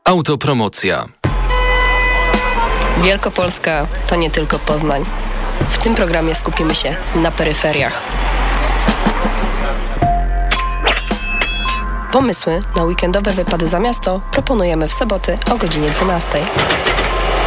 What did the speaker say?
Autopromocja. Wielkopolska to nie tylko Poznań. W tym programie skupimy się na peryferiach. Pomysły na weekendowe wypady za miasto proponujemy w soboty o godzinie 12.